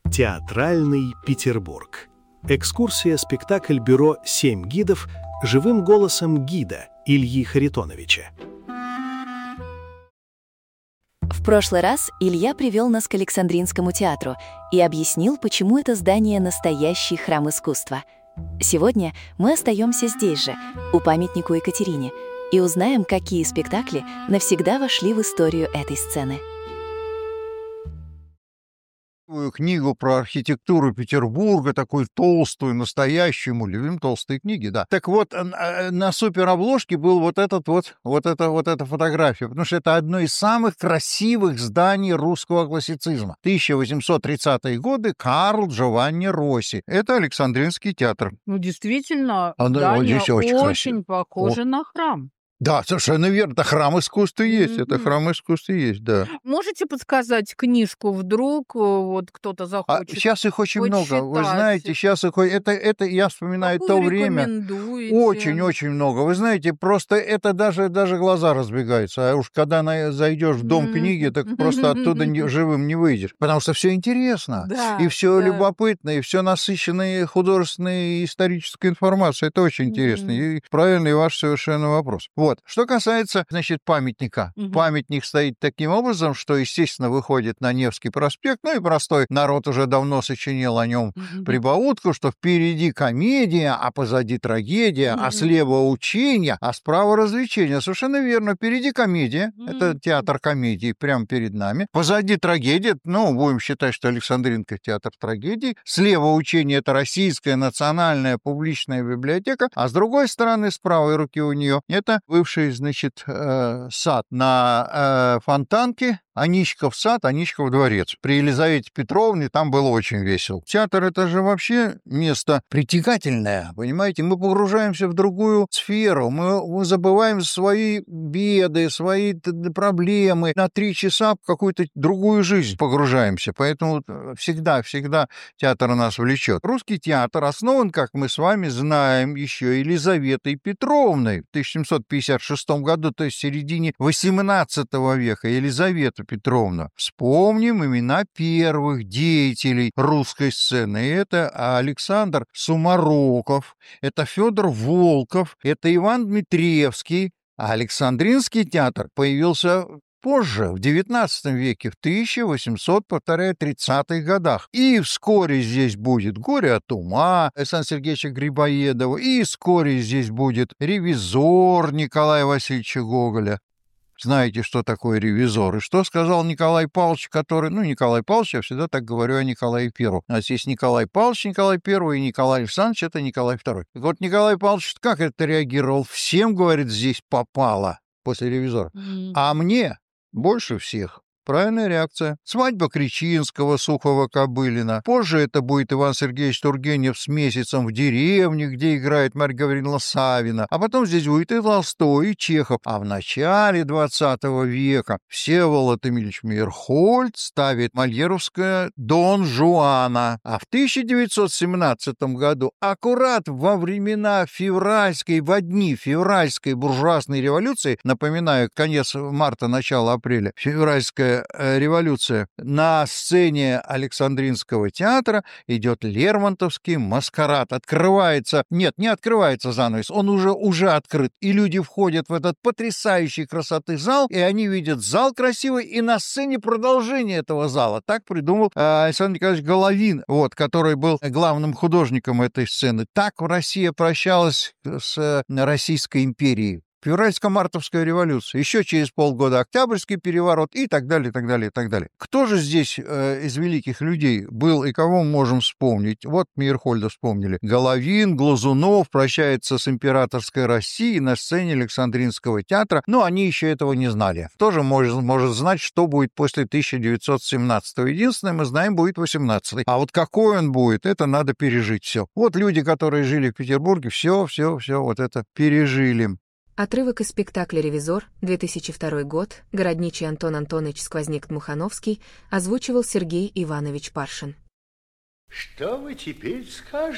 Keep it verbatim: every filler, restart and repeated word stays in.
Театральный Петербург. Экскурсия-спектакль бюро «Семь гидов» живым голосом гида Ильи Харитоновича. В прошлый раз Илья привел нас к Александринскому театру и объяснил, почему это здание настоящий храм искусства. Сегодня мы остаемся здесь же, у памятнику Екатерине, и узнаем, какие спектакли навсегда вошли в историю этой сцены. Книгу про архитектуру Петербурга, такую толстую, настоящую, мы любим толстые книги, да. Так вот, на суперобложке был вот этот вот, вот эта вот эта фотография, потому что это одно из самых красивых зданий русского классицизма. тысяча восемьсот тридцатые годы, Карл Джованни Росси. Это Александринский театр. Ну, действительно, Оно, здание вот очень, очень похоже О. на храм. Да, совершенно верно. Это храм искусства есть. Mm-hmm. Это храм искусства есть, да. Можете подсказать кто вдруг вот кто-то захочет? А сейчас их очень почитать. много. Вы знаете, сейчас их это это я вспоминаю Какую то время. Очень-очень много. Вы знаете, просто это даже даже глаза разбегаются. А уж когда на, зайдешь в дом mm-hmm. книги, так просто оттуда не, живым не выйдешь, потому что все интересно, да, и все да. любопытно, и все насыщенной художественной и исторической информацией. Это очень интересно. Mm-hmm. И правильный ваш совершенно вопрос. Вот. Что касается, значит, памятника. Угу. Памятник стоит таким образом, что, естественно, выходит на Невский проспект, ну и простой народ уже давно сочинил о нем угу. прибаутку, что впереди комедия, а позади трагедия, угу. а слева учение, а справа развлечение. Совершенно верно. Впереди комедия, угу. это театр комедии, прямо перед нами. Позади трагедия, ну, будем считать, что Александринка театр трагедии. Слева учение — это Российская национальная публичная библиотека, а с другой стороны, с правой руки у нее, это бывший, значит, э, сад на э, Фонтанке, Аничков сад, Аничков дворец. При Елизавете Петровне там было очень весело. Театр — это же вообще место притягательное, понимаете? Мы погружаемся в другую сферу, мы, мы забываем свои беды, свои проблемы. На три часа в какую-то другую жизнь погружаемся. Поэтому всегда-всегда театр нас влечет. Русский театр основан, как мы с вами знаем, еще Елизаветой Петровной в тысяча семьсот пятьдесят шестом году, то есть в середине восемнадцатого века. Елизавета Петровна. Вспомним имена первых деятелей русской сцены. Это Александр Сумароков, это Федор Волков, это Иван Дмитриевский. А Александринский театр появился позже, в девятнадцатом веке, в тысяча восемьсот тридцатых годах. И вскоре здесь будет «Горе от ума» Александра Сергеевича Грибоедова, и вскоре здесь будет «Ревизор» Николая Васильевича Гоголя. Знаете, что такое ревизор? И что сказал Николай Павлович, который... Ну, Николай Павлович, я всегда так говорю о Николае Первом. У нас есть Николай Павлович, Николай Первый, и Николай Александрович, это Николай Второй. Так вот, Николай Павлович как это реагировал? Всем, говорит, здесь попало после ревизора. Mm. А мне больше всех. Правильная реакция. Свадьба Кричинского, Сухова-Кобылина. Позже это будет Иван Сергеевич Тургенев с «Месяцем в деревне», где играет Марья Гавриловна Савина. А потом здесь будет и Толстой, и Чехов. А в начале двадцатого века Всеволод Эмильевич Мейерхольд ставит мольеровское «Дон Жуана». А в тысяча девятьсот семнадцатом году, аккурат во времена февральской, во дни февральской буржуазной революции, напоминаю, конец марта, начало апреля, февральская революция, на сцене Александринского театра идет Лермонтовский маскарад. Открывается, нет, не открывается занавес, он уже, уже открыт. И люди входят в этот потрясающей красоты зал, и они видят зал красивый, и на сцене продолжение этого зала. Так придумал э, Александр Николаевич Головин, вот, который был главным художником этой сцены. Так Россия прощалась с э, Российской империей. Февральско-мартовская революция, еще через полгода Октябрьский переворот и так далее, и так далее, и так далее. Кто же здесь э, из великих людей был и кого мы можем вспомнить? Вот Мейерхольда вспомнили. Головин, Глазунов прощается с императорской Россией на сцене Александринского театра, но они еще этого не знали. Тоже может, может знать, что будет после тысяча девятьсот семнадцатого. Единственное, мы знаем, будет восемнадцатый. А вот какой он будет, это надо пережить все. Вот люди, которые жили в Петербурге, все, все, все вот это пережили. Отрывок из спектакля «Ревизор», две тысячи второй год, городничий Антон Антонович Сквозняк-Дмухановский, озвучивал Сергей Иванович Паршин. Что вы теперь скажете?